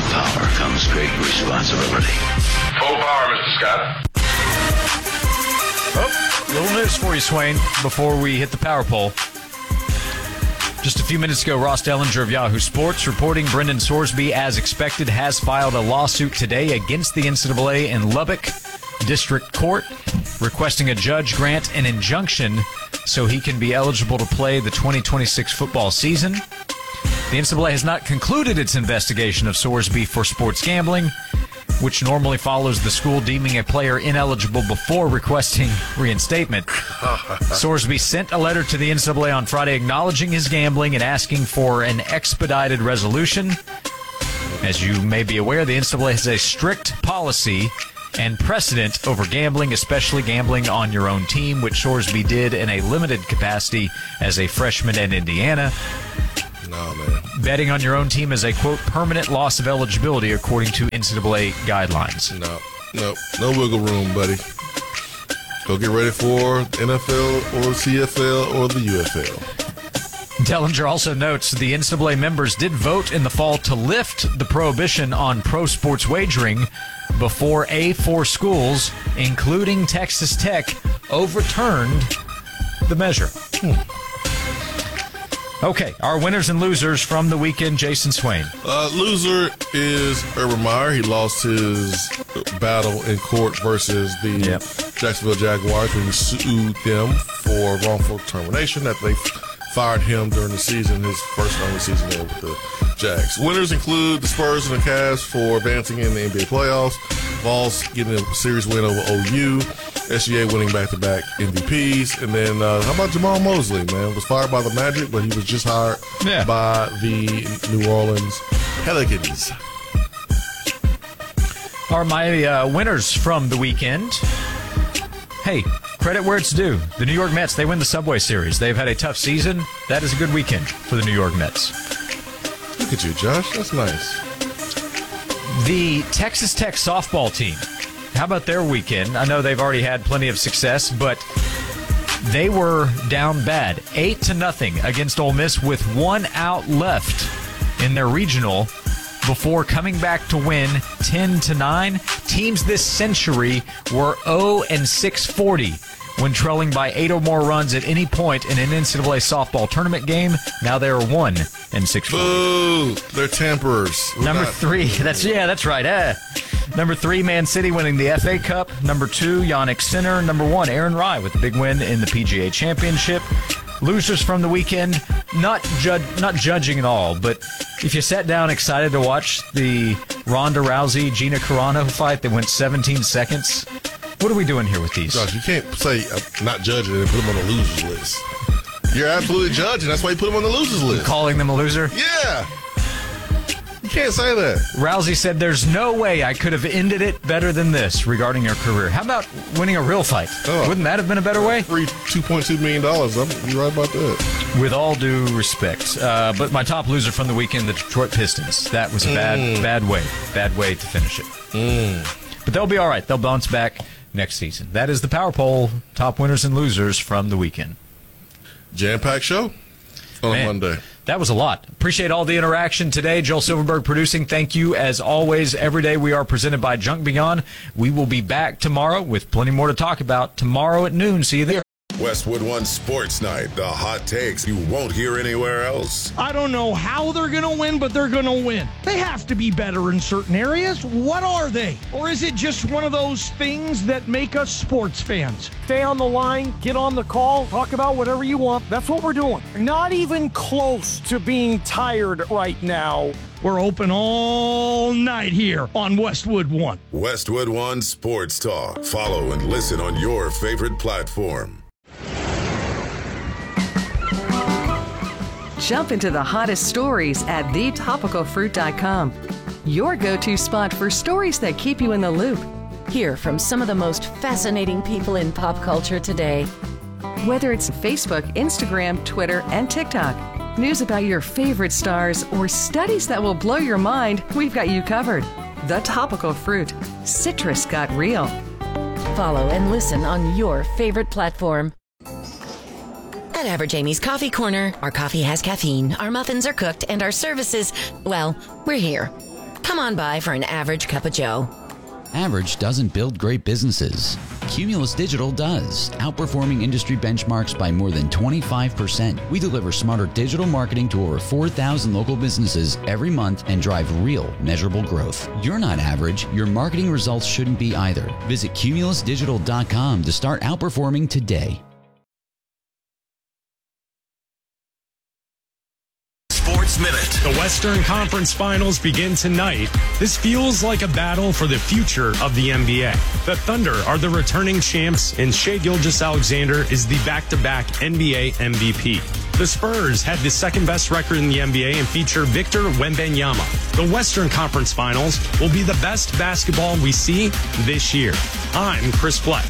power comes great responsibility. Full power, Mr. Scott. Oh, little news for you, Swain, before we hit the power poll. Just a few minutes ago, Ross Dellinger of Yahoo Sports reporting Brendan Sorsby, as expected, has filed a lawsuit today against the NCAA in Lubbock District Court, requesting a judge grant an injunction so he can be eligible to play the 2026 football season. The NCAA has not concluded its investigation of Sorsby for sports gambling, which normally follows the school deeming a player ineligible before requesting reinstatement. Sorsby sent a letter to the NCAA on Friday acknowledging his gambling and asking for an expedited resolution. As you may be aware, the NCAA has a strict policy and precedent over gambling, especially gambling on your own team, which Sorsby did in a limited capacity as a freshman at Indiana. No, man. Betting on your own team is a, quote, permanent loss of eligibility according to NCAA guidelines. No wiggle room, buddy. Go get ready for NFL or CFL or the UFL. Dellinger also notes the NCAA members did vote in the fall to lift the prohibition on pro sports wagering before A4 schools, including Texas Tech, overturned the measure. Okay, our winners and losers from the weekend, Jason Swain. Loser is Urban Meyer. He lost his battle in court versus the Jacksonville Jaguars when he sued them for wrongful termination that they fired him during the season, his first and only season there with the Jags. Winners include the Spurs and the Cavs for advancing in the NBA playoffs, Vols getting a series win over OU, SGA winning back-to-back MVPs, and then how about Jamal Mosley, man? Was fired by the Magic, but he was just hired by the New Orleans Pelicans. Are my winners from the weekend? Hey, credit where it's due. The New York Mets, they win the Subway Series. They've had a tough season. That is a good weekend for the New York Mets. Look at you, Josh. That's nice. The Texas Tech softball team, how about their weekend? I know they've already had plenty of success, but they were down bad, 8-0 against Ole Miss with 1 out left in their regional before coming back to win 10-9. Teams this century were 0-640 when trailing by 8 or more runs at any point in an NCAA softball tournament game. Now they are 1-640. Boo! They're temperers. Number 3, that's right. Number 3, Man City winning the FA Cup. Number 2, Yannick Sinner. Number 1, Aaron Rai with the big win in the PGA Championship. Losers from the weekend, not judging at all, but if you sat down excited to watch the Ronda Rousey Gina Carano fight that went 17 seconds, what are we doing here with these? Josh, you can't say not judging and put them on the losers list. You're absolutely judging. That's why you put them on the losers list. Calling them a loser? Yeah. You can't say that. Rousey said, "There's no way I could have ended it better than this regarding her career." How about winning a real fight? Wouldn't that have been a better way? Free $2.2 million. You're right about that. With all due respect. But my top loser from the weekend, the Detroit Pistons. That was a bad way to finish it. But they'll be all right. They'll bounce back next season. That is the Power Poll, top winners and losers from the weekend. Jam-packed show on a Monday. That was a lot. Appreciate all the interaction today. Joel Silverberg producing. Thank you, as always. Every day we are presented by Junk Beyond. We will be back tomorrow with plenty more to talk about. Tomorrow at noon. See you there. Westwood One Sports Night. The hot takes you won't hear anywhere else. I don't know how they're going to win, but they're going to win. They have to be better in certain areas. What are they? Or is it just one of those things that make us sports fans? Stay on the line, get on the call, talk about whatever you want. That's what we're doing. Not even close to being tired right now. We're open all night here on Westwood One. Westwood One Sports Talk. Follow and listen on your favorite platform. Jump into the hottest stories at thetopicalfruit.com. Your go-to spot for stories that keep you in the loop. Hear from some of the most fascinating people in pop culture today. Whether it's Facebook, Instagram, Twitter, and TikTok, news about your favorite stars, or studies that will blow your mind, we've got you covered. The Topical Fruit. Citrus got real. Follow and listen on your favorite platform. At Average Amy's Coffee Corner, our coffee has caffeine, our muffins are cooked, and our services, well, we're here. Come on by for an average cup of joe. Average doesn't build great businesses. Cumulus Digital does, outperforming industry benchmarks by more than 25%. We deliver smarter digital marketing to over 4,000 local businesses every month and drive real, measurable growth. You're not average. Your marketing results shouldn't be either. Visit cumulusdigital.com to start outperforming today. Minute. The Western Conference Finals begin tonight. This feels like a battle for the future of the NBA. The Thunder are the returning champs, and Shai Gilgeous-Alexander is the back-to-back NBA MVP. The Spurs had the second best record in the NBA and feature Victor Wembanyama. The Western Conference Finals will be the best basketball we see this year. I'm Chris Fleck.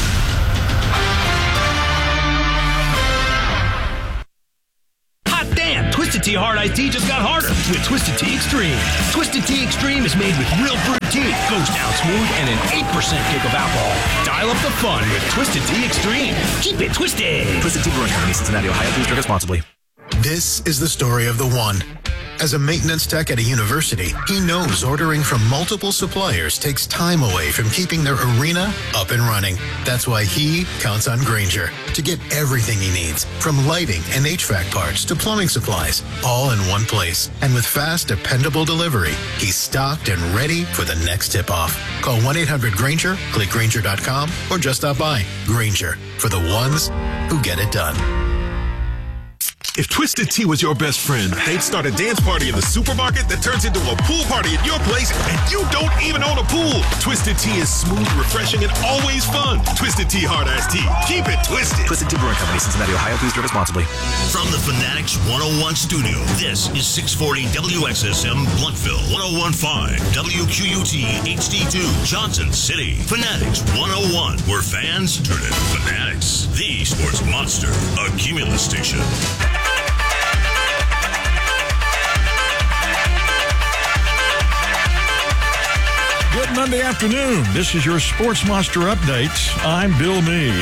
Twisted Tea Hard Iced Tea just got harder with Twisted Tea Extreme. Twisted Tea Extreme is made with real fruit tea, goes down smooth, and an 8% kick of alcohol. Dial up the fun with Twisted Tea Extreme. Keep it twisted. Twisted Tea Brewing Company, Cincinnati, Ohio. Please drink responsibly. This is the story of the one. As a maintenance tech at a university, he knows ordering from multiple suppliers takes time away from keeping their arena up and running. That's why he counts on Grainger to get everything he needs, from lighting and HVAC parts to plumbing supplies, all in one place. And with fast, dependable delivery, he's stocked and ready for the next tip-off. Call 1-800-GRAINGER, click Grainger.com, or just stop by. Grainger, for the ones who get it done. If Twisted Tea was your best friend, they'd start a dance party in the supermarket that turns into a pool party at your place, and you don't even own a pool. Twisted Tea is smooth, refreshing, and always fun. Twisted Tea Hard Iced Tea. Keep it twisted. Twisted Tea Brewing Company, Cincinnati, Ohio. Please drink responsibly. From the Fanatics 101 studio, this is 640 WXSM Bluntville, 101.5 WQUT HD2 Johnson City. Fanatics 101, where fans turn into fanatics. The sports monster, a Cumulus station. Good Monday afternoon. This is your Sports Monster Update. I'm Bill Meade.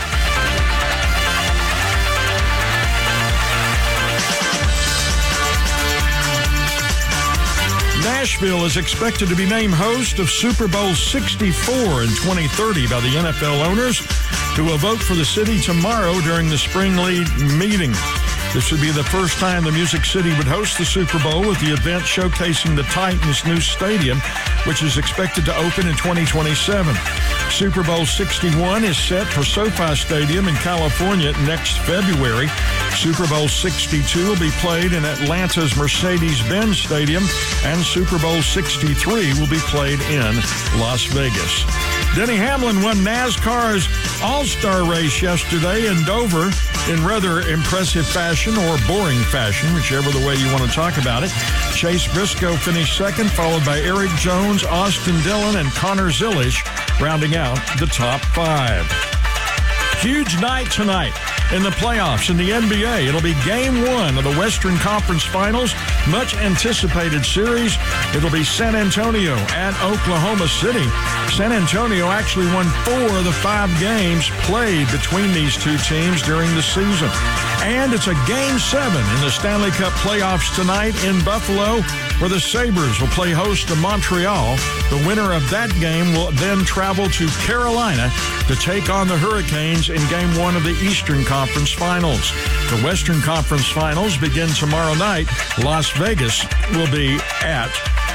Nashville is expected to be named host of Super Bowl 64 in 2030 by the NFL owners, who will vote for the city tomorrow during the Spring League meeting. This would be the first time the Music City would host the Super Bowl, with the event showcasing the Titans' new stadium, which is expected to open in 2027. Super Bowl 61 is set for SoFi Stadium in California next February. Super Bowl 62 will be played in Atlanta's Mercedes-Benz Stadium, and Super Bowl 63 will be played in Las Vegas. Denny Hamlin won NASCAR's All-Star race yesterday in Dover in rather impressive fashion, or boring fashion, whichever the way you want to talk about it. Chase Briscoe finished second, followed by Eric Jones, Austin Dillon, and Connor Zilisch, rounding out the top five. Huge night tonight in the playoffs in the NBA. It'll be Game 1 of the Western Conference Finals, much anticipated series. It'll be San Antonio at Oklahoma City. San Antonio actually won 4 of the 5 games played between these two teams during the season. And it's a Game 7 in the Stanley Cup playoffs tonight in Buffalo, where the Sabres will play host to Montreal. The winner of that game will then travel to Carolina to take on the Hurricanes in Game 1 of the Eastern Conference Finals. The Western Conference Finals begin tomorrow night. Las Vegas will be at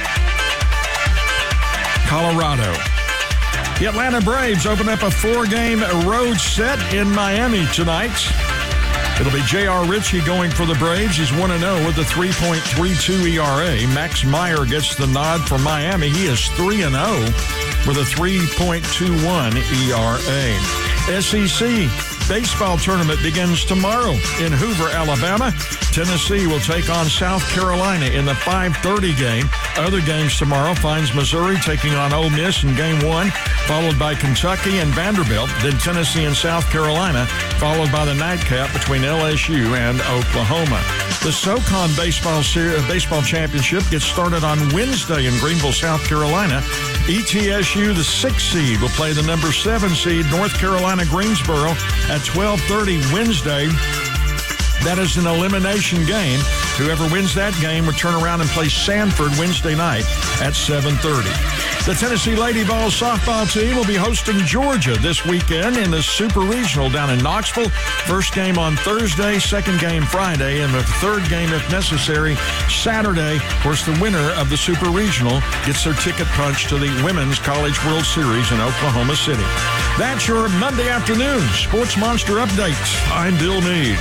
Colorado. The Atlanta Braves open up a 4-game road set in Miami tonight. It'll be J.R. Ritchie going for the Braves. He's 1-0 with a 3.32 ERA. Max Meyer gets the nod for Miami. He is 3-0 with a 3.21 ERA. SEC baseball tournament begins tomorrow in Hoover, Alabama. Tennessee will take on South Carolina in the 5:30 game. Other games tomorrow finds Missouri taking on Ole Miss in Game 1, followed by Kentucky and Vanderbilt, then Tennessee and South Carolina, followed by the nightcap between LSU and Oklahoma. The SoCon baseball championship gets started on Wednesday in Greenville, South Carolina. ETSU, the 6th seed, will play the number 7 seed North Carolina Greensboro at 12:30 Wednesday. That is an elimination game. Whoever wins that game will turn around and play Sanford Wednesday night at 7:30. The Tennessee Lady Vols softball team will be hosting Georgia this weekend in the Super Regional down in Knoxville. First game on Thursday, second game Friday, and the third game, if necessary, Saturday. Of course, the winner of the Super Regional gets their ticket punched to the Women's College World Series in Oklahoma City. That's your Monday afternoon Sports Monster Update. I'm Bill Meade.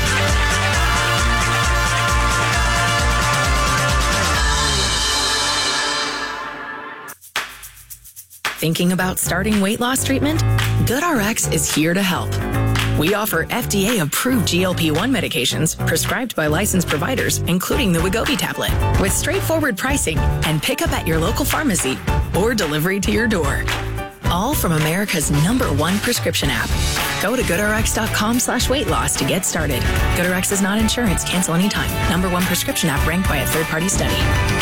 Thinking about starting weight loss treatment? GoodRx is here to help. We offer FDA-approved GLP-1 medications prescribed by licensed providers, including the Wegovy tablet, with straightforward pricing and pickup at your local pharmacy or delivery to your door. All from America's #1 prescription app. Go to GoodRx.com/weight-loss to get started. GoodRx is not insurance. Cancel anytime. #1 prescription app ranked by a third-party study.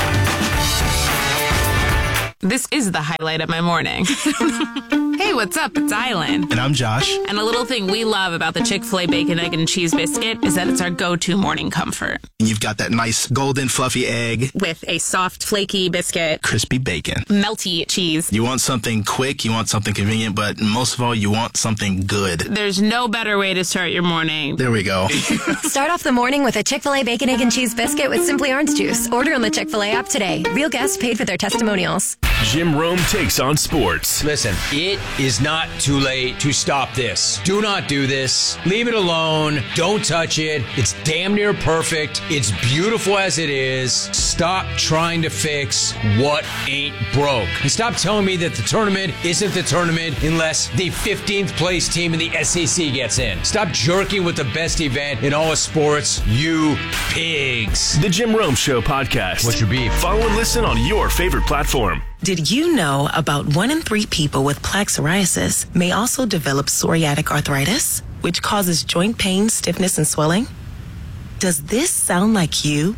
This is the highlight of my morning. Hey, what's up? It's Island. And I'm Josh. And a little thing we love about the Chick-fil-A Bacon, Egg, and Cheese Biscuit is that it's our go-to morning comfort. And you've got that nice golden fluffy egg. With a soft, flaky biscuit. Crispy bacon. Melty cheese. You want something quick, you want something convenient, but most of all, you want something good. There's no better way to start your morning. There we go. Start off the morning with a Chick-fil-A Bacon, Egg, and Cheese Biscuit with Simply Orange Juice. Order on the Chick-fil-A app today. Real guests paid for their testimonials. Jim Rome takes on sports. Listen, it is not too late to stop this. Do not do this. Leave it alone. Don't touch it. It's damn near perfect. It's beautiful as it is. Stop trying to fix what ain't broke. And stop telling me that the tournament isn't the tournament unless the 15th place team in the SEC gets in. Stop jerking with the best event in all of sports, you pigs. The Jim Rome Show podcast. What's your beef? Follow and listen on your favorite platform. Did you know about 1 in 3 people with plaque psoriasis may also develop psoriatic arthritis, which causes joint pain, stiffness, and swelling? Does this sound like you?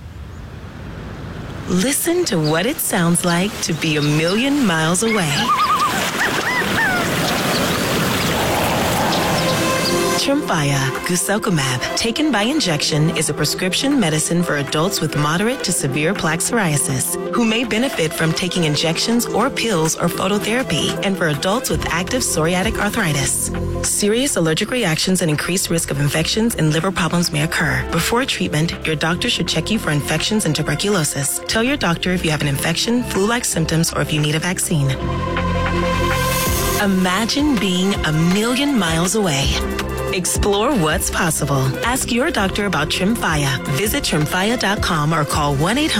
Listen to what it sounds like to be a million miles away. Tremfya guselkumab, taken by injection, is a prescription medicine for adults with moderate to severe plaque psoriasis who may benefit from taking injections or pills or phototherapy, and for adults with active psoriatic arthritis. Serious allergic reactions and increased risk of infections and liver problems may occur. Before treatment, your doctor should check you for infections and tuberculosis. Tell your doctor if you have an infection, flu-like symptoms, or if you need a vaccine. Imagine being a million miles away. Explore what's possible. Ask your doctor about Tremfya. Visit Tremfya.com or call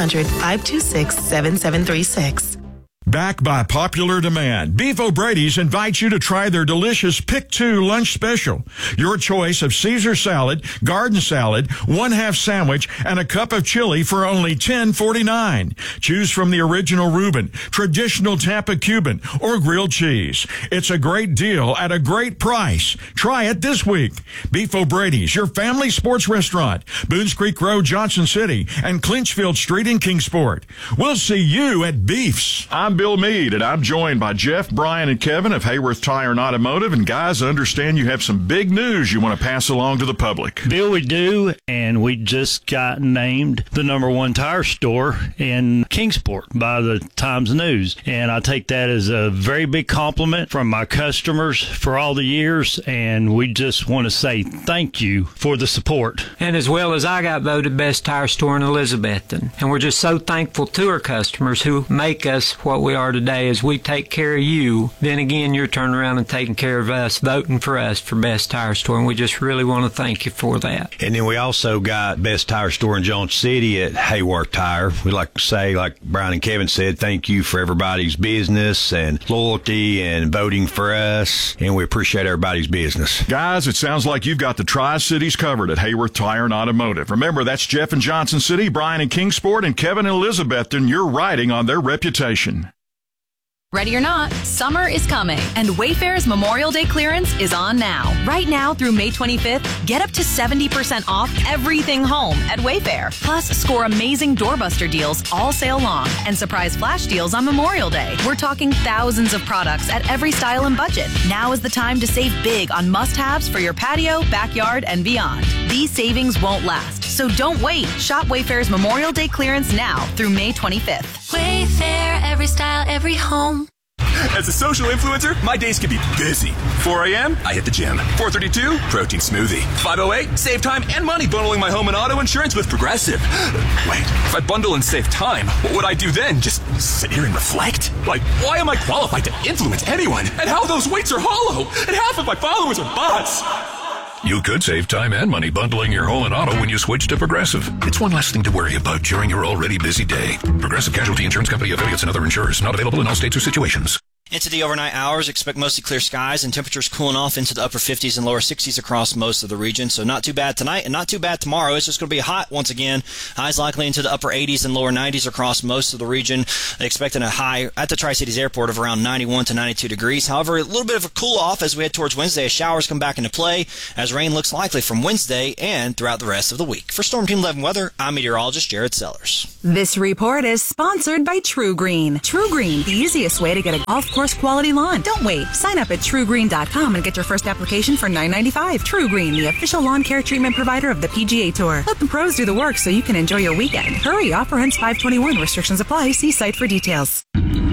1-800-526-7736. Back by popular demand, Beef O'Brady's invites you to try their delicious Pick 2 lunch special. Your choice of Caesar salad, garden salad, 1/2 sandwich, and a cup of chili for only $10.49. Choose from the original Reuben, traditional Tampa Cuban, or grilled cheese. It's a great deal at a great price. Try it this week. Beef O'Brady's, your family sports restaurant. Boones Creek Road, Johnson City, and Clinchfield Street in Kingsport. We'll see you at Beef's. I'm Bill Meade, and I'm joined by Jeff, Brian, and Kevin of Hayworth Tire and Automotive. And guys, I understand you have some big news you want to pass along to the public. Bill, we do, and we just got named the #1 tire store in Kingsport by the Times News. And I take that as a very big compliment from my customers for all the years, and we just want to say thank you for the support. And as well as I got voted best tire store in Elizabethton. And we're just so thankful to our customers who make us what we are today. As we take care of you, then again you're turning around and taking care of us, voting for us for best tire store, and we just really want to thank you for that. And then we also got best tire store in Johnson City at Hayworth Tire. We like to say, like Brian and Kevin said, thank you for everybody's business and loyalty and voting for us, and we appreciate everybody's business. Guys, it sounds like you've got the Tri-Cities covered at Hayworth Tire and Automotive. Remember, that's Jeff in Johnson City, Brian in Kingsport, and Kevin in Elizabethton. You're riding on their reputation. Ready or not, summer is coming, and Wayfair's Memorial Day clearance is on now. Right now through May 25th, get up to 70% off everything home at Wayfair. Plus, score amazing doorbuster deals all sale long and surprise flash deals on Memorial Day. We're talking thousands of products at every style and budget. Now is the time to save big on must-haves for your patio, backyard, and beyond. These savings won't last, so don't wait. Shop Wayfair's Memorial Day clearance now through May 25th. Wayfair, every style, every home. As a social influencer, my days can be busy. 4 a.m., I hit the gym. 4:32, protein smoothie. 5:08, save time and money bundling my home and auto insurance with Progressive. Wait, if I bundle and save time, what would I do then? Just sit here and reflect? Like, why am I qualified to influence anyone? And how those weights are hollow? And half of my followers are bots. You could save time and money bundling your home and auto when you switch to Progressive. It's one less thing to worry about during your already busy day. Progressive Casualty Insurance Company, affiliates, and other insurers. Not available in all states or situations. Into the overnight hours, expect mostly clear skies and temperatures cooling off into the upper 50s and lower 60s across most of the region. So not too bad tonight and not too bad tomorrow. It's just going to be hot once again. Highs likely into the upper 80s and lower 90s across most of the region. Expecting a high at the Tri-Cities Airport of around 91 to 92 degrees. However, a little bit of a cool off as we head towards Wednesday as showers come back into play as rain looks likely from Wednesday and throughout the rest of the week. For Storm Team 11 Weather, I'm meteorologist Jared Sellers. This report is sponsored by True Green. True Green, the easiest way to get a golf course quality lawn. Don't wait. Sign up at TrueGreen.com and get your first application for $9.95. True Green, the official lawn care treatment provider of the PGA Tour. Let the pros do the work so you can enjoy your weekend. Hurry, offer ends 5/21. Restrictions apply. See site for details.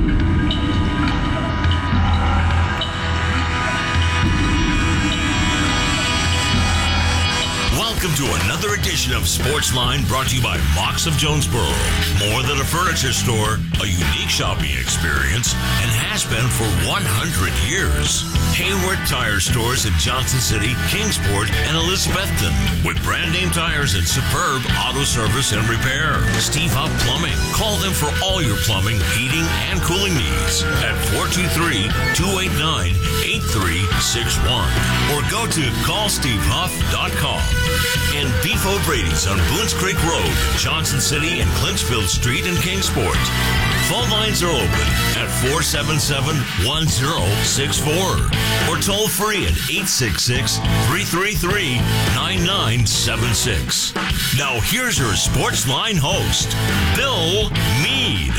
Welcome to another edition of Sportsline, brought to you by Mox of Jonesboro. More than a furniture store, a unique shopping experience, and has been for 100 years. Hayward Tire Stores in Johnson City, Kingsport, and Elizabethton. With brand name tires and superb auto service and repair. Steve Huff Plumbing. Call them for all your plumbing, heating, and cooling needs at 423-289-8361. Or go to callstevehuff.com. And Beef O'Brady's on Boones Creek Road, Johnson City, and Clinchfield Street in Kingsport. Phone lines are open at 477-1064 or toll free at 866-333-9976. Now here's your Sportsline host, Bill Meade.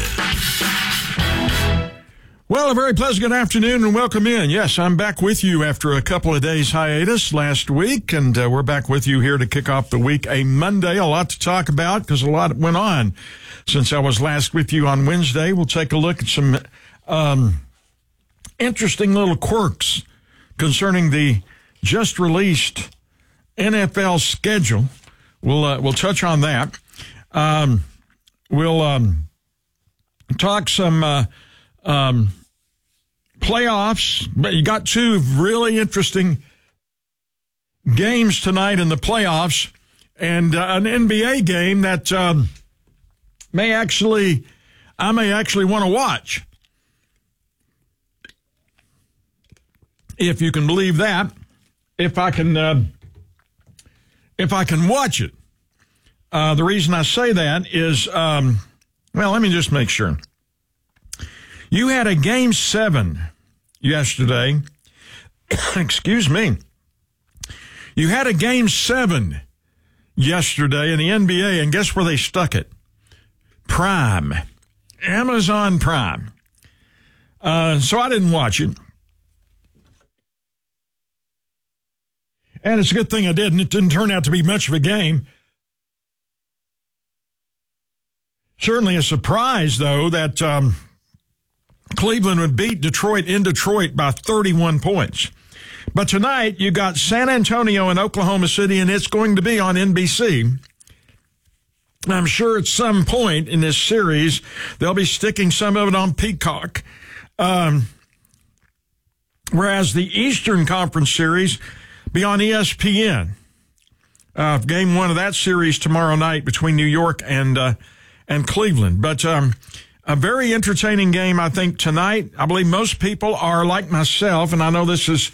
Well, a very pleasant good afternoon and welcome in. Yes, I'm back with you after a couple of days hiatus last week, and we're back with you here to kick off the week, a Monday. A lot to talk about because a lot went on since I was last with you on Wednesday. We'll take a look at some interesting little quirks concerning the just released NFL schedule. We'll touch on that. We'll talk some playoffs, but you got two really interesting games tonight in the playoffs, and an NBA game that I may actually want to watch, if you can believe that. If I can watch it. The reason I say that is, well, let me just make sure. You had a Game 7 yesterday. Excuse me. You had a Game 7 yesterday in the NBA, and guess where they stuck it? Prime. Amazon Prime. So I didn't watch it. And it's a good thing I didn't. It didn't turn out to be much of a game. Certainly a surprise, though, that Cleveland would beat Detroit in Detroit by 31 points. But tonight, you got San Antonio and Oklahoma City, and it's going to be on NBC. I'm sure at some point in this series, they'll be sticking some of it on Peacock. Whereas the Eastern Conference series be on ESPN. Game 1 of that series tomorrow night between New York and Cleveland. But a very entertaining game, I think, tonight. I believe most people are like myself, and I know this is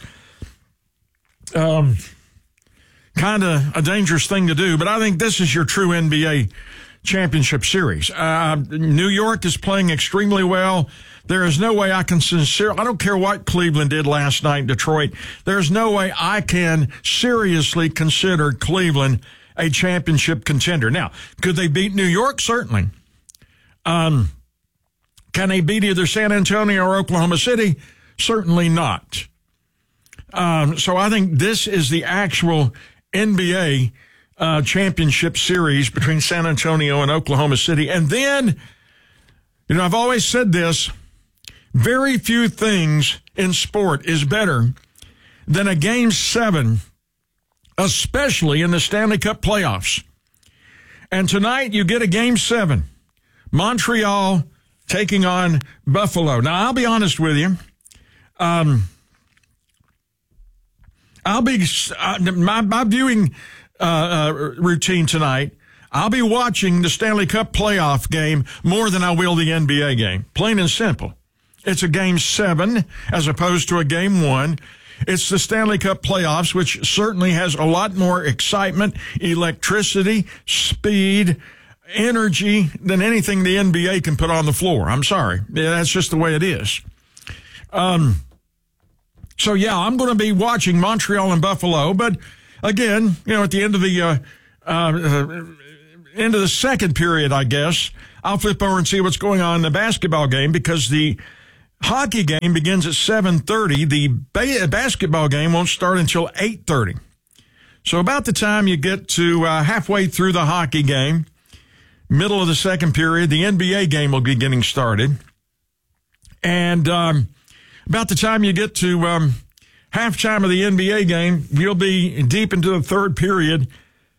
kind of a dangerous thing to do, but I think this is your true NBA championship series. New York is playing extremely well. There is no way I can I don't care what Cleveland did last night in Detroit. There's no way I can seriously consider Cleveland a championship contender. Now, could they beat New York? Certainly. Can they beat either San Antonio or Oklahoma City? Certainly not. So I think this is the actual NBA championship series between San Antonio and Oklahoma City. And then, I've always said this, very few things in sport is better than a Game 7, especially in the Stanley Cup playoffs. And tonight you get a Game 7, Montreal taking on Buffalo. Now, I'll be honest with you. My viewing routine tonight, I'll be watching the Stanley Cup playoff game more than I will the NBA game. Plain and simple. It's a Game 7 as opposed to a Game 1. It's the Stanley Cup playoffs, which certainly has a lot more excitement, electricity, speed, energy than anything the NBA can put on the floor. I'm sorry. Yeah, that's just the way it is. So, yeah, I'm going to be watching Montreal and Buffalo. But, again, at the end of the second period, I guess, I'll flip over and see what's going on in the basketball game because the hockey game begins at 7:30. The basketball game won't start until 8:30. So about the time you get to halfway through the hockey game, middle of the second period, the NBA game will be getting started. And about the time you get to halftime of the NBA game, you'll be deep into the third period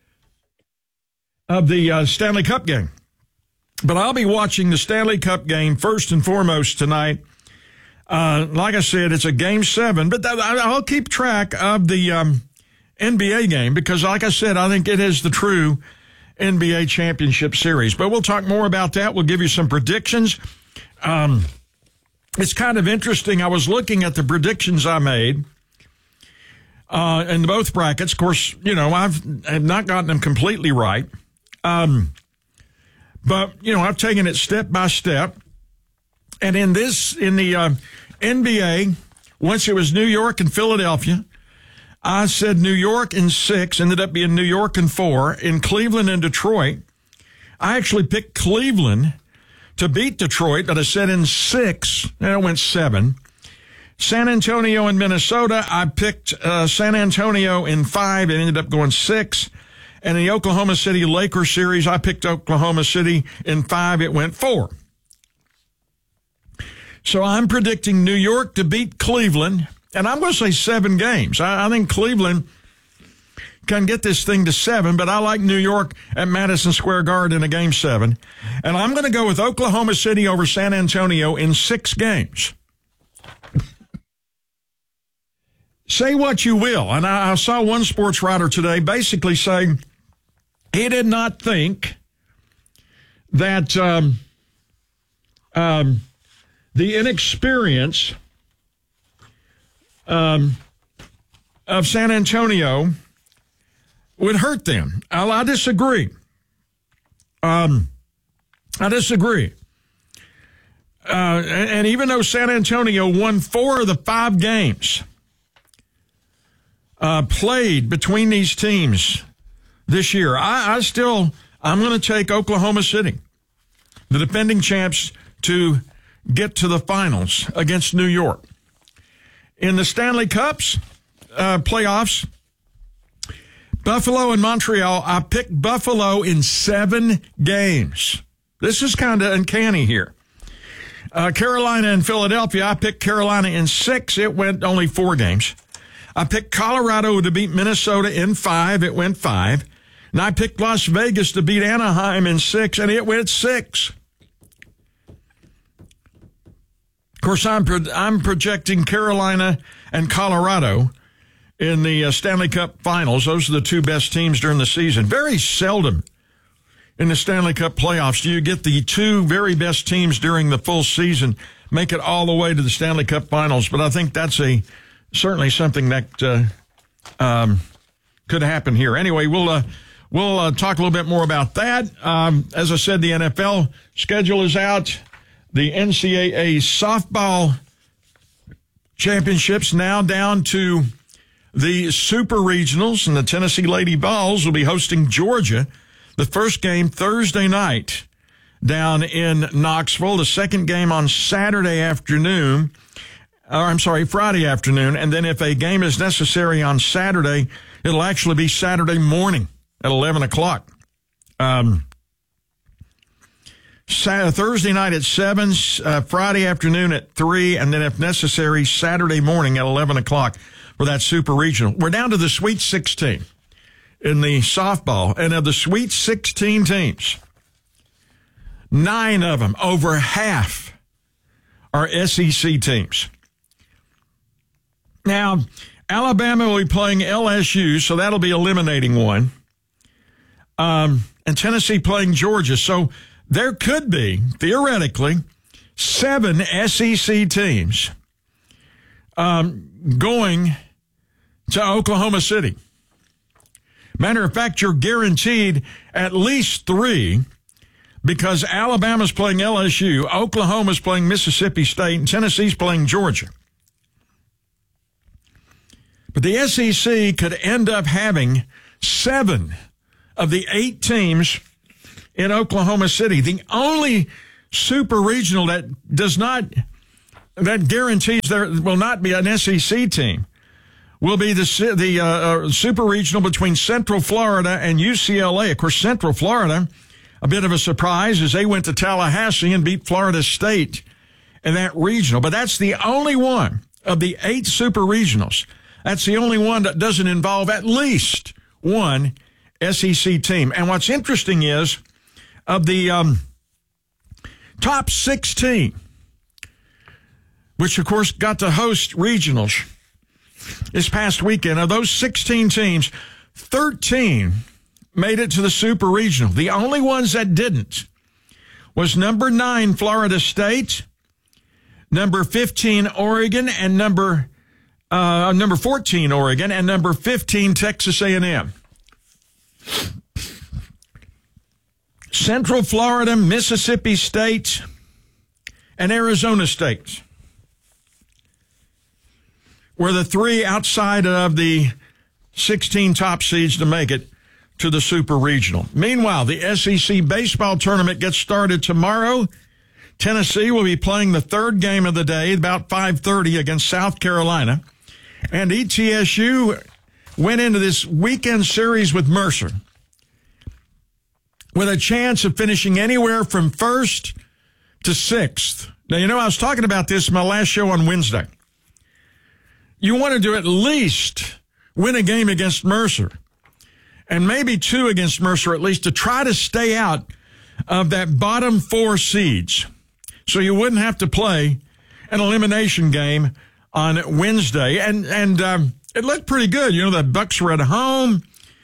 of the Stanley Cup game. But I'll be watching the Stanley Cup game first and foremost tonight. Like I said, it's a Game 7, but I'll keep track of the NBA game because, like I said, I think it is the true NBA championship series. But we'll talk more about that. We'll give you some predictions. It's kind of interesting. I was looking at the predictions I made in both brackets. Of course, I've not gotten them completely right. But, I've taken it step by step. And in the NBA, once it was New York and Philadelphia, I said New York in 6, ended up being New York in 4. In Cleveland and Detroit, I actually picked Cleveland to beat Detroit, but I said in 6, and it went 7. San Antonio and Minnesota, I picked San Antonio in 5. It ended up going 6. And in the Oklahoma City Lakers series, I picked Oklahoma City in 5. It went 4. So I'm predicting New York to beat Cleveland, and I'm going to say 7 games. I think Cleveland can get this thing to 7, but I like New York at Madison Square Garden in a Game 7. And I'm going to go with Oklahoma City over San Antonio in 6 games. Say what you will. And I saw one sports writer today basically say he did not think that the inexperience of San Antonio would hurt them. I disagree. I disagree. And even though San Antonio won 4 of the 5 games played between these teams this year, I'm going to take Oklahoma City, the defending champs, to get to the finals against New York. In the Stanley Cups playoffs, Buffalo and Montreal, I picked Buffalo in 7 games. This is kind of uncanny here. Carolina and Philadelphia, I picked Carolina in 6. It went only 4 games. I picked Colorado to beat Minnesota in 5. It went 5. And I picked Las Vegas to beat Anaheim in 6, and it went 6. Of course, I'm projecting Carolina and Colorado in the Stanley Cup Finals. Those are the 2 best teams during the season. Very seldom in the Stanley Cup playoffs do you get the 2 very best teams during the full season make it all the way to the Stanley Cup Finals. But I think that's certainly something that could happen here. Anyway, we'll we'll talk a little bit more about that. As I said, the NFL schedule is out. The NCAA softball championships now down to the super regionals, and the Tennessee Lady Vols will be hosting Georgia. The first game Thursday night down in Knoxville. The second game on Friday afternoon. And then if a game is necessary on Saturday, it'll actually be Saturday morning at 11 o'clock. Thursday night at 7, Friday afternoon at 3, and then if necessary, Saturday morning at 11 o'clock for that super regional. We're down to the Sweet 16 in the softball, and of the Sweet 16 teams, 9 of them, over half, are SEC teams. Now, Alabama will be playing LSU, so that'll be eliminating one. And Tennessee playing Georgia. So there could be, theoretically, 7 SEC teams going to Oklahoma City. Matter of fact, you're guaranteed at least 3 because Alabama's playing LSU, Oklahoma's playing Mississippi State, and Tennessee's playing Georgia. But the SEC could end up having 7 of the 8 teams in Oklahoma City. The only super regional that guarantees there will not be an SEC team will be the super regional between Central Florida and UCLA. Of course, Central Florida, a bit of a surprise as they went to Tallahassee and beat Florida State in that regional. But that's the only one of the 8 super regionals. That's the only one that doesn't involve at least one SEC team. And what's interesting is, of the top 16, which, of course, got to host regionals this past weekend, of those 16 teams, 13 made it to the super regional. The only ones that didn't was number 9, Florida State, number 15, Oregon, and number 14, Oregon, and number 15, Texas A&M. Central Florida, Mississippi State, and Arizona State were the 3 outside of the 16 top seeds to make it to the super regional. Meanwhile, the SEC baseball tournament gets started tomorrow. Tennessee will be playing the third game of the day about 5:30 against South Carolina. And ETSU went into this weekend series with Mercer with a chance of finishing anywhere from 1st to 6th. Now, I was talking about this in my last show on Wednesday. You wanted to at least win a game against Mercer, and maybe 2 against Mercer at least, to try to stay out of that bottom 4 seeds, so you wouldn't have to play an elimination game on Wednesday. And it looked pretty good. The Bucks were at home.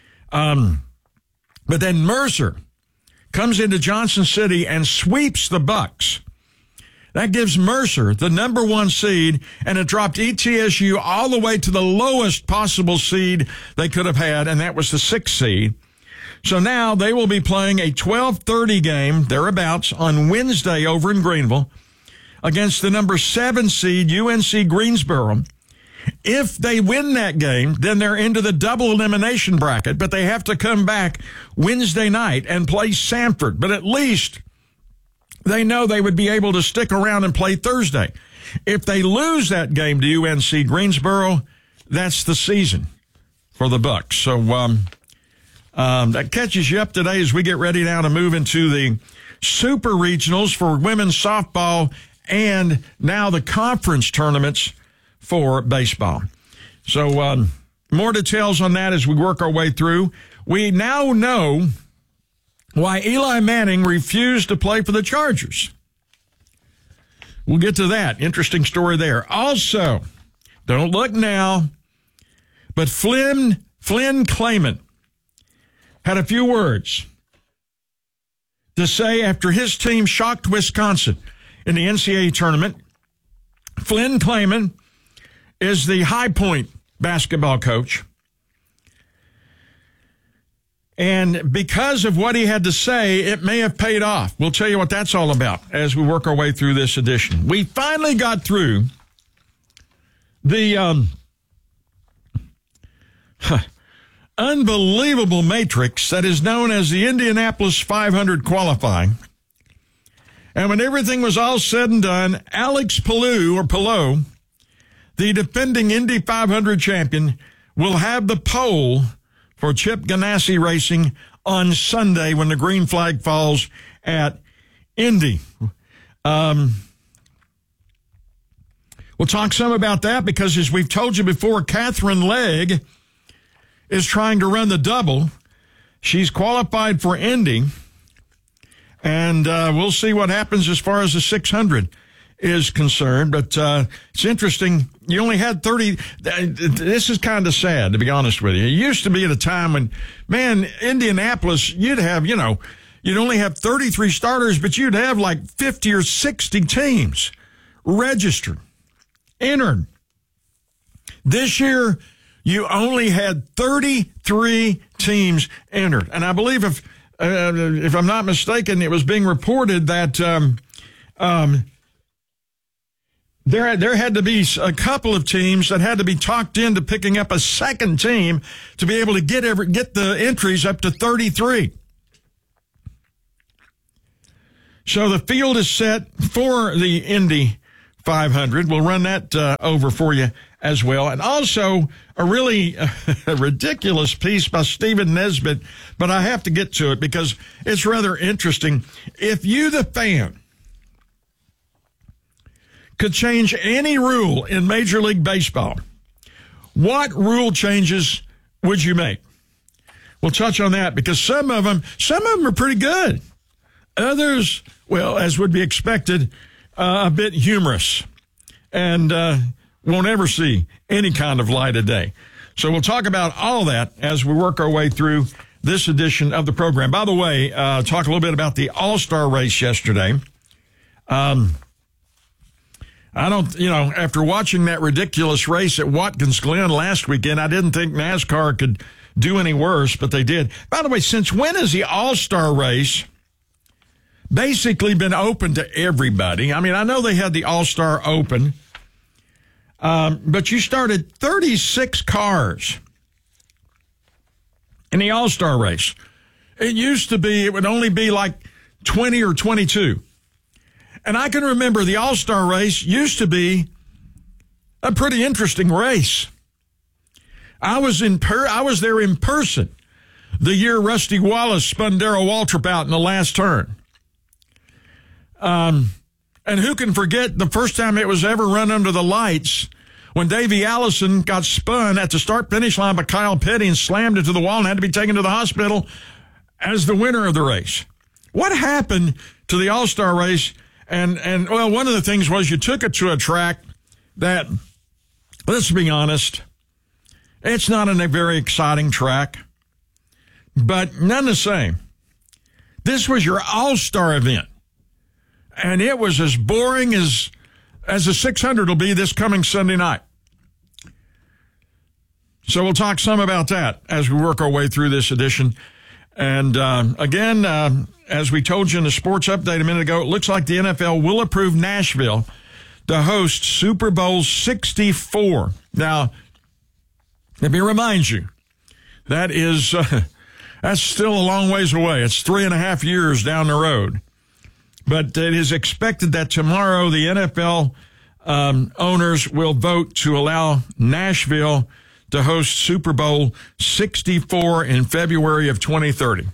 But then Mercer comes into Johnson City and sweeps the Bucks. That gives Mercer the number 1 seed, and it dropped ETSU all the way to the lowest possible seed they could have had, and that was the 6th seed. So now they will be playing a 12:30 game, thereabouts, on Wednesday over in Greenville against the number 7 seed, UNC Greensboro. If they win that game, then they're into the double elimination bracket, but they have to come back Wednesday night and play Samford. But at least they know they would be able to stick around and play Thursday. If they lose that game to UNC Greensboro, that's the season for the Bucks. So that catches you up today as we get ready now to move into the super regionals for women's softball and now the conference tournaments for baseball. So more details on that as we work our way through. We now know why Eli Manning refused to play for the Chargers. We'll get to that. Interesting story there. Also, don't look now, but Flynn Clayman had a few words to say after his team shocked Wisconsin in the NCAA tournament. Flynn Clayman is the High Point basketball coach. And because of what he had to say, it may have paid off. We'll tell you what that's all about as we work our way through this edition. We finally got through the unbelievable matrix that is known as the Indianapolis 500 qualifying. And when everything was all said and done, Alex Palou, the defending Indy 500 champion, will have the pole for Chip Ganassi Racing on Sunday when the green flag falls at Indy. We'll talk some about that because, as we've told you before, Catherine Legg is trying to run the double. She's qualified for Indy, and we'll see what happens as far as the 600 is concerned. But it's interesting. You only had 30. This is kind of sad, to be honest with you. It used to be at a time when, man, Indianapolis, you'd only have 33 starters, but you'd have like 50 or 60 teams registered, entered. This year, you only had 33 teams entered. And I believe, if I'm not mistaken, it was being reported that there had to be a couple of teams that had to be talked into picking up a second team to be able to get the entries up to 33. So the field is set for the Indy 500. We'll run that over for you as well. And also a really ridiculous piece by Stephen Nesbitt, but I have to get to it because it's rather interesting. If you, the fan, could change any rule in Major League Baseball, what rule changes would you make? We'll touch on that because some of them are pretty good. Others, well, as would be expected, a bit humorous and won't ever see any kind of light of day. So we'll talk about all that as we work our way through this edition of the program. By the way, talk a little bit about the All-Star race yesterday. After watching that ridiculous race at Watkins Glen last weekend, I didn't think NASCAR could do any worse, but they did. By the way, since when has the All-Star race basically been open to everybody? I mean, I know they had the All-Star Open, but you started 36 cars in the All-Star race. It used to be, it would only be like 20 or 22. And I can remember the All-Star race used to be a pretty interesting race. I was there in person the year Rusty Wallace spun Darrell Waltrip out in the last turn. And who can forget the first time it was ever run under the lights when Davey Allison got spun at the start-finish line by Kyle Petty and slammed into the wall and had to be taken to the hospital as the winner of the race. What happened to the All-Star race? And well, one of the things was you took it to a track that, let's be honest, it's not a very exciting track, but none the same. This was your All-Star event, and it was as boring as the 600 will be this coming Sunday night. So we'll talk some about that as we work our way through this edition. And again, as we told you in the sports update a minute ago, it looks like the NFL will approve Nashville to host Super Bowl 64. Now, let me remind you, that's still a long ways away. It's 3.5 years down the road. But it is expected that tomorrow the NFL owners will vote to allow Nashville to host Super Bowl 64 in February of 2030.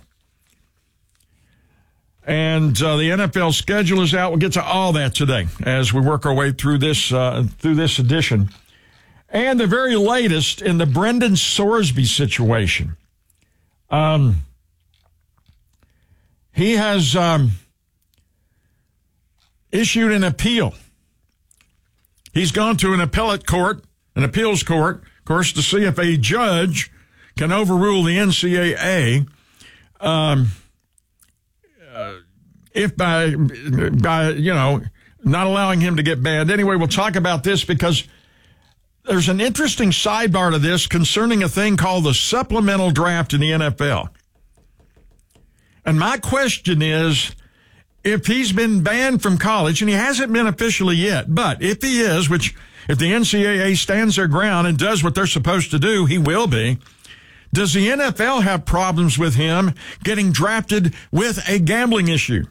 And the NFL schedule is out. We'll get to all that today as we work our way through this edition. And the very latest in the Brendan Sorsby situation. He has issued an appeal. He's gone to an appeals court, of course, to see if a judge can overrule the NCAA if by not allowing him to get banned. Anyway, we'll talk about this because there's an interesting sidebar to this concerning a thing called the supplemental draft in the NFL. And my question is, if he's been banned from college, and he hasn't been officially yet, but if he is, which if the NCAA stands their ground and does what they're supposed to do, he will be, does the NFL have problems with him getting drafted with a gambling issue?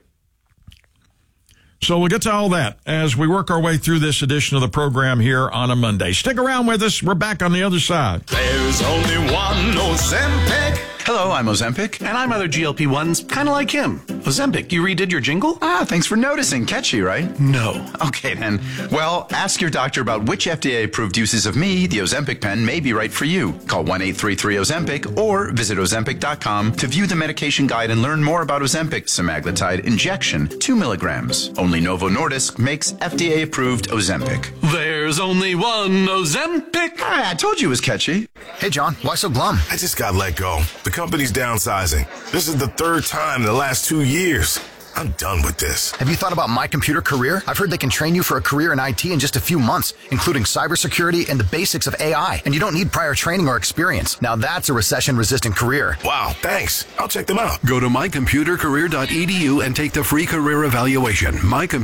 So we'll get to all that as we work our way through this edition of the program here on a Monday. Stick around with us. We're back on the other side. There's only one Ozempic. Hello, I'm Ozempic, and I'm other GLP-1s, kind of like him. Ozempic, you redid your jingle? Thanks for noticing. Catchy, right? No. Okay, then. Well, ask your doctor about which FDA-approved uses of me, the Ozempic pen, may be right for you. Call 1-833-OZEMPIC or visit Ozempic.com to view the medication guide and learn more about Ozempic semaglutide injection, 2 milligrams. Only Novo Nordisk makes FDA-approved Ozempic. There's only one Ozempic. I told you it was catchy. Hey, John, why so glum? I just got let go. The company's downsizing. This is the third time in the last 2 years. I'm done with this. Have you thought about My Computer Career? I've heard they can train you for a career in IT in just a few months, including cybersecurity and the basics of AI. And you don't need prior training or experience. Now that's a recession-resistant career. Wow, thanks. I'll check them out. Go to mycomputercareer.edu and take the free career evaluation.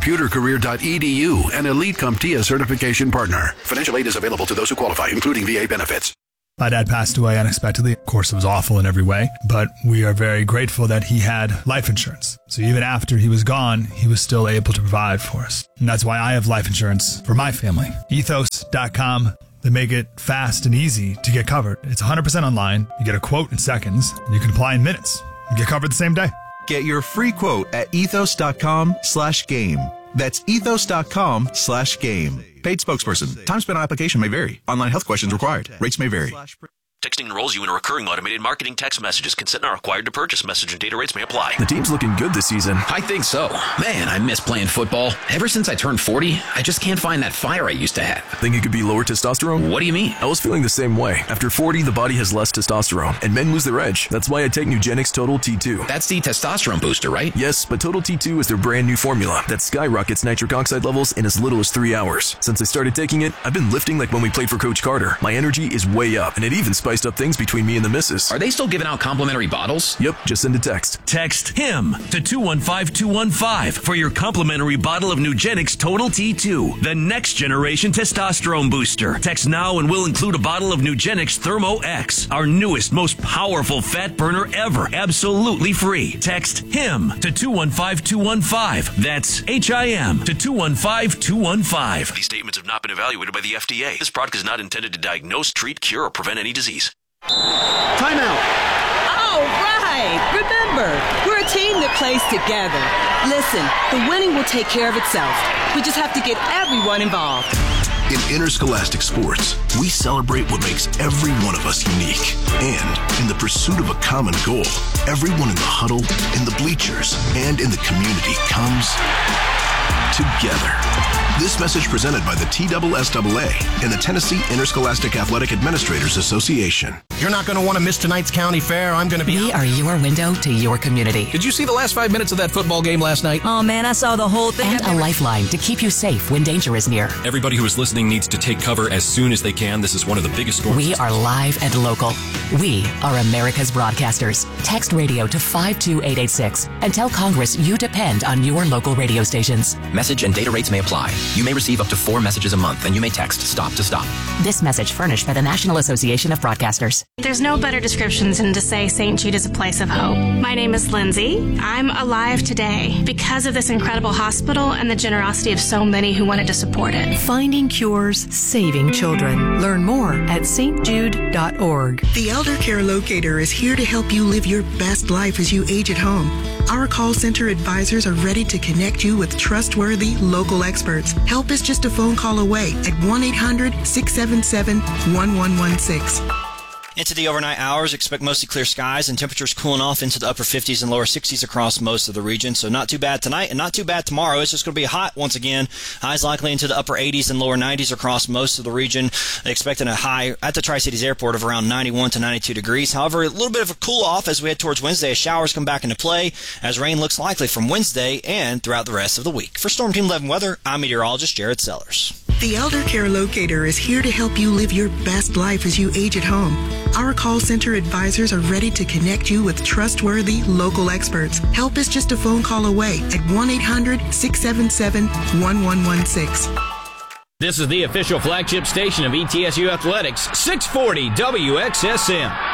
Mycomputercareer.edu, an Elite CompTIA certification partner. Financial aid is available to those who qualify, including VA benefits. My dad passed away unexpectedly. Of course, it was awful in every way, but we are very grateful that he had life insurance. So even after he was gone, he was still able to provide for us. And that's why I have life insurance for my family. Ethos.com. They make it fast and easy to get covered. It's 100% online. You get a quote in seconds, and you can apply in minutes. You get covered the same day. Get your free quote at ethos.com/game. That's ethos.com/game. Paid spokesperson. Time spent on application may vary. Online health questions required. Rates may vary. Texting enrolls you in a recurring automated marketing text messages. Consent not required to purchase. Message and data rates may apply. The team's looking good this season. I think so. Man, I miss playing football. Ever since I turned 40, I just can't find that fire I used to have. Think it could be lower testosterone? What do you mean? I was feeling the same way. After 40, the body has less testosterone, and men lose their edge. That's why I take Nugenix Total T2. That's the testosterone booster, right? Yes, but Total T2 is their brand new formula that skyrockets nitric oxide levels in as little as 3 hours. Since I started taking it, I've been lifting like when we played for Coach Carter. My energy is way up, and it even spiced up things between me and the missus. Are they still giving out complimentary bottles? Yep, just send a text. Text HIM to 215-215 for your complimentary bottle of Nugenix Total T2, the next generation testosterone booster. Text now and we'll include a bottle of Nugenix Thermo X, our newest, most powerful fat burner ever, absolutely free. Text HIM to 215-215. That's HIM to 215-215. These statements have not been evaluated by the FDA. This product is not intended to diagnose, treat, cure, or prevent any disease. Time out. All right. Remember, we're a team that plays together. Listen, the winning will take care of itself. We just have to get everyone involved. In interscholastic sports, we celebrate what makes every one of us unique. And in the pursuit of a common goal, everyone in the huddle, in the bleachers, and in the community comes together. This message presented by the TSSAA and the Tennessee Interscholastic Athletic Administrators Association. You're not going to want to miss tonight's county fair. I'm going to be... We are your window to your community. Did you see the last 5 minutes of that football game last night? Oh, man, I saw the whole thing. And a lifeline to keep you safe when danger is near. Everybody who is listening needs to take cover as soon as they can. This is one of the biggest storms. We are live and local. We are America's broadcasters. Text radio to 52886 and tell Congress you depend on your local radio stations. Message and data rates may apply. You may receive up to 4 messages a month, and you may text STOP to stop. This message furnished by the National Association of Broadcasters. There's no better description than to say St. Jude is a place of hope. My name is Lindsay. I'm alive today because of this incredible hospital and the generosity of so many who wanted to support it. Finding cures, saving children. Learn more at stjude.org. The Elder Care Locator is here to help you live your best life as you age at home. Our call center advisors are ready to connect you with trustworthy local experts. Help is just a phone call away at 1-800-677-1116. Into the overnight hours, expect mostly clear skies and temperatures cooling off into the upper 50s and lower 60s across most of the region. So not too bad tonight and not too bad tomorrow. It's just going to be hot once again. Highs likely into the upper 80s and lower 90s across most of the region. Expecting a high at the Tri-Cities Airport of around 91 to 92 degrees. However, a little bit of a cool off as we head towards Wednesday as showers come back into play as rain looks likely from Wednesday and throughout the rest of the week. For Storm Team 11 weather, I'm meteorologist Jared Sellers. The Elder Care Locator is here to help you live your best life as you age at home. Our call center advisors are ready to connect you with trustworthy local experts. Help is just a phone call away at 1-800-677-1116. This is the official flagship station of ETSU Athletics, 640 WXSM.